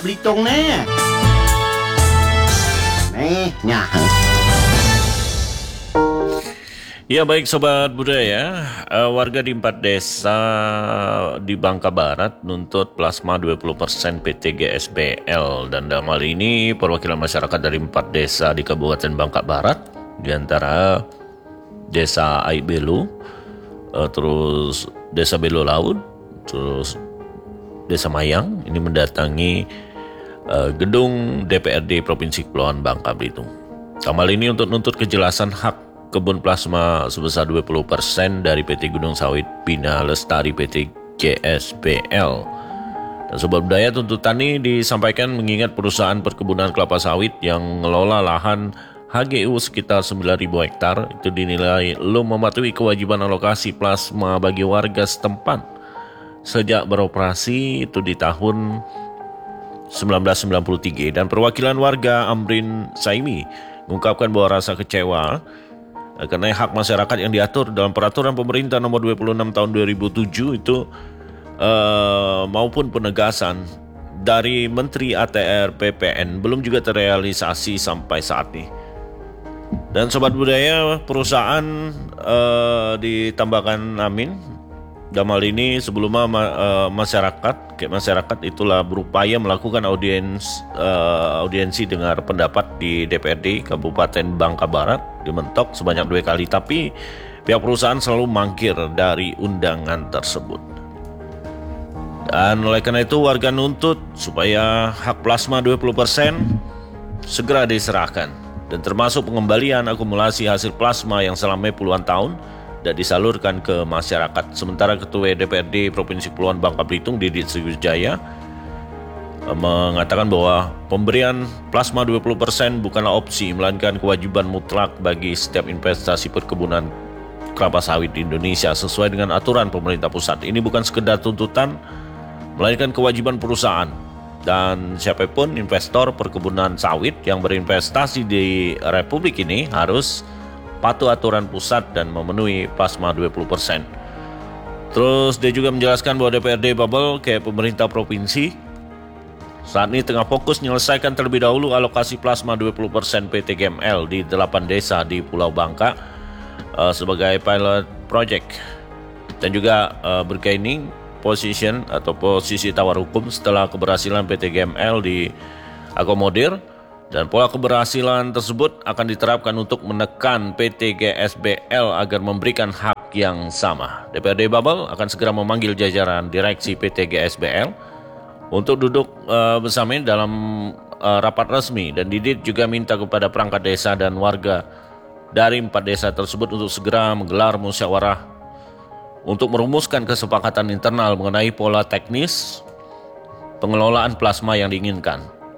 Belitung nih. Nyah. Ya baik Sobat Budaya, warga di 4 desa di Bangka Barat nuntut plasma 20% PT GSBL. Dan dalam hal ini perwakilan masyarakat dari 4 desa di Kabupaten Bangka Barat, di antara Desa Aibelu, terus Desa Belo Laut, terus Desa Mayang, ini mendatangi gedung DPRD Provinsi Kepulauan Bangka Belitung. Dalam hal ini untuk nuntut kejelasan hak kebun plasma sebesar 20% dari PT Gunung Sawit Bina Lestari PT GSBL. Dan Sobat Budaya, tuntutan ini disampaikan mengingat perusahaan perkebunan kelapa sawit yang mengelola lahan HGU sekitar 9.000 hektar itu dinilai belum mematuhi kewajiban alokasi plasma bagi warga setempat sejak beroperasi itu di tahun 1993. Dan perwakilan warga Amrin Saimi mengungkapkan bahwa rasa kecewa karena hak masyarakat yang diatur dalam peraturan pemerintah nomor 26 tahun 2007 itu maupun penegasan dari Menteri ATR PPN belum juga terrealisasi sampai saat ini. Dan Sobat Budaya, perusahaan ditambahkan Amin dalam hal ini sebelumnya masyarakat itulah berupaya melakukan audiensi dengar pendapat di DPRD Kabupaten Bangka Barat dimentok sebanyak 2 kali, tapi pihak perusahaan selalu mangkir dari undangan tersebut. Dan oleh karena itu warga nuntut supaya hak plasma 20% segera diserahkan, dan termasuk pengembalian akumulasi hasil plasma yang selama puluhan tahun dan disalurkan ke masyarakat. Sementara Ketua DPRD Provinsi Kepulauan Bangka Belitung Didit Sriwijaya mengatakan bahwa pemberian plasma 20% bukanlah opsi, melainkan kewajiban mutlak bagi setiap investasi perkebunan kelapa sawit di Indonesia sesuai dengan aturan pemerintah pusat. Ini bukan sekedar tuntutan, melainkan kewajiban perusahaan. Dan siapapun investor perkebunan sawit yang berinvestasi di Republik ini harus patuh aturan pusat dan memenuhi plasma 20%. Terus dia juga menjelaskan bahwa DPRD Babel kayak pemerintah provinsi saat ini tengah fokus menyelesaikan terlebih dahulu alokasi plasma 20% PT GML di 8 desa di Pulau Bangka sebagai pilot project, dan juga bergaining position atau posisi tawar hukum setelah keberhasilan PT GML diakomodir. Dan pola keberhasilan tersebut akan diterapkan untuk menekan PT GSBL agar memberikan hak yang sama. DPRD Babel akan segera memanggil jajaran direksi PT GSBL untuk duduk bersama dalam rapat resmi. Dan Didit juga minta kepada perangkat desa dan warga dari 4 desa tersebut untuk segera menggelar musyawarah untuk merumuskan kesepakatan internal mengenai pola teknis pengelolaan plasma yang diinginkan.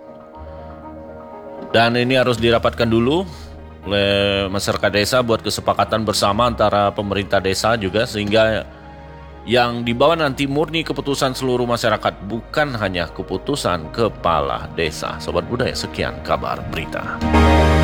Dan ini harus dirapatkan dulu oleh masyarakat desa buat kesepakatan bersama antara pemerintah desa juga, sehingga yang dibawa nanti murni keputusan seluruh masyarakat, bukan hanya keputusan kepala desa. Sobat Budaya, sekian kabar berita.